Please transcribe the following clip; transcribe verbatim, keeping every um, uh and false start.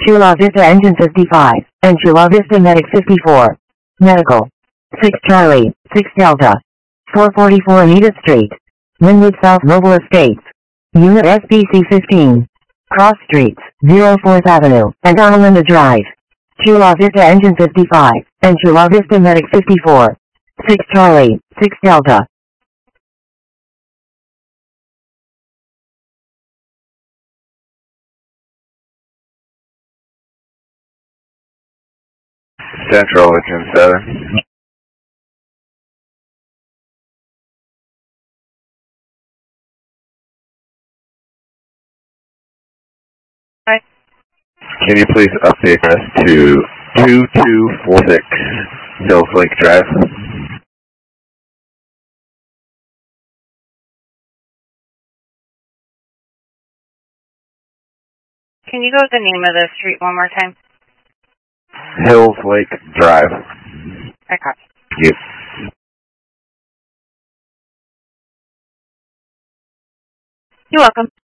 Chula Vista Engine fifty-five, and Chula Vista Medic fifty-four. Medical. six Charlie, six Delta. four forty-four Anita Street. Linwood South Mobile Estates. Unit S B C fifteen. Cross Streets, oh fourth Avenue, and Analinda Drive. Chula Vista Engine fifty-five, and Chula Vista Medic fifty-four. six Charlie, six Delta. Central, Engine seven. Hi. Can you please update us to two two four six Hills Lake Drive? Can you go with the name of the street one more time? Hills Lake Drive. I copy. Yes. You're welcome.